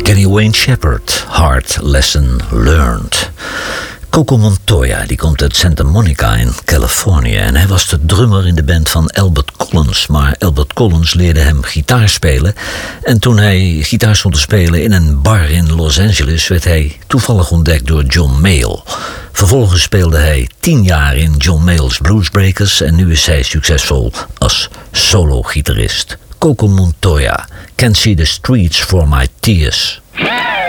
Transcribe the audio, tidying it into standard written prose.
Kenny Wayne Shepherd, Hard Lesson Learned. Coco Montoya, die komt uit Santa Monica in Californië en hij was de drummer in de band van Albert Collins, maar Albert Collins leerde hem gitaar spelen en toen hij gitaar stond te spelen in een bar in Los Angeles werd hij toevallig ontdekt door John Mayall. Vervolgens speelde hij 10 jaar in John Mayall's Bluesbreakers en nu is hij succesvol als solo-gitarist. Coco Montoya, Can't See the Streets for My Tears.